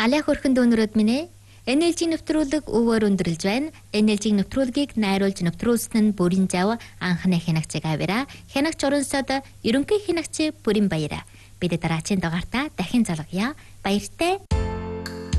Алиа хөрхөн дүүнрүүд минь ээ. NLG нэвтрүүлэг өвөр өндөрлж байна. NLG нэвтрүүлгийг найруулж нэвтрүүлсэн нь Бүрийн зав анхны хянагчиг авира. Хянагч оронсод ерөнхий хянагч Бүрийн Баяр. Бид дараагийн дугаартаа дахин залгая. Баяртай.